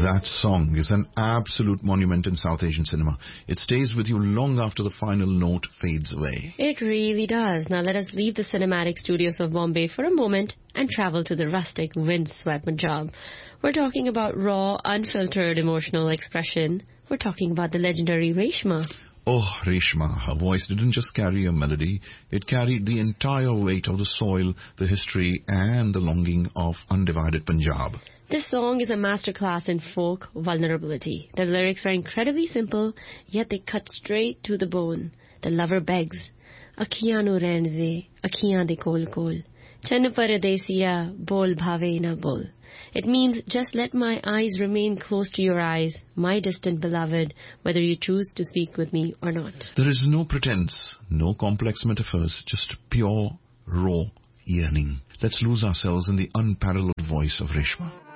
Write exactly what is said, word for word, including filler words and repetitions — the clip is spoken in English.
That song is an absolute monument in South Asian cinema. It stays with you long after the final note fades away. It really does. Now let us leave the cinematic studios of Bombay for a moment and travel to the rustic, wind-swept Punjab. We're talking about raw, unfiltered emotional expression. We're talking about the legendary Reshma. Oh, Reshma, her voice didn't just carry a melody, it carried the entire weight of the soil, the history and the longing of undivided Punjab. This song is a masterclass in folk vulnerability. The lyrics are incredibly simple, yet they cut straight to the bone. The lover begs, Akhiyan nu rehn de, akhiyan de kol kol, Channu paradesiya, bol bhave na bol. It means, just let my eyes remain close to your eyes, my distant beloved, whether you choose to speak with me or not. There is no pretense, no complex metaphors, just pure, raw yearning. Let's lose ourselves in the unparalleled voice of Reshma.